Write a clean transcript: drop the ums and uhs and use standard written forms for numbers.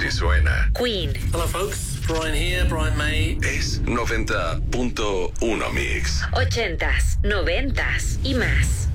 Así suena. Queen. Hello folks, Brian here, Brian May. Es 90.1 Mix. 80s, 90s y más.